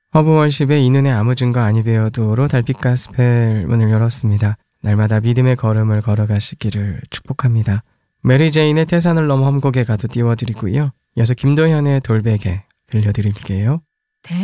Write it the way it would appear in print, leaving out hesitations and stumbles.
허브월십의 이 눈에 아무 증거 아니 배워도로 달빛 가스펠 문을 열었습니다. 날마다 믿음의 걸음을 걸어가시기를 축복합니다. 메리 제인의 태산을 넘어 험곡에 가도 띄워드리고요. 이어서 김도현의 돌베개 들려드릴게요.